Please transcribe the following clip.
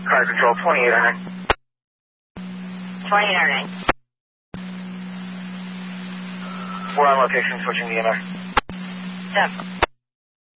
Car control 2809. 2809. We're on location, switching the NR. Step.